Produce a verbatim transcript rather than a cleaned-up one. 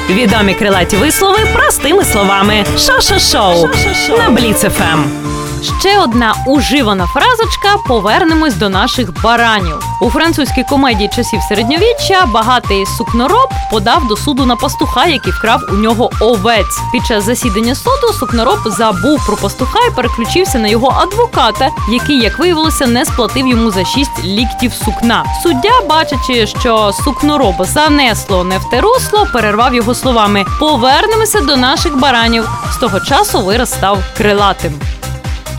Відомі крилаті вислови простими словами. Шо-шо-шоу на Бліц еф ем. Ще одна уживана фразочка «Повернемось до наших баранів». У французькій комедії часів середньовіччя багатий сукнороб подав до суду на пастуха, який вкрав у нього овець. Під час засідання суду сукнороб забув про пастуха і переключився на його адвоката, який, як виявилося, не сплатив йому за шість ліктів сукна. Суддя, бачачи, що сукнороба занесло не в те русло, перервав його словами «Повернемося до наших баранів». З того часу вираз став крилатим.